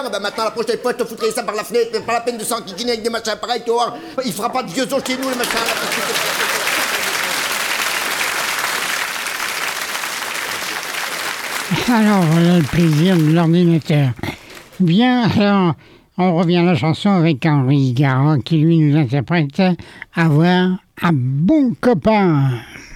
Ben maintenant, la prochaine fois, je te foutrai ça par la fenêtre. Pas la peine de s'enquiquiner avec des machins pareils, tu vois. Il fera pas de vieux os chez nous, le machin. Alors, voilà le plaisir de l'ordinateur. Bien, alors, on revient à la chanson avec Henri Garand qui, lui, nous interprète « Avoir un bon copain ».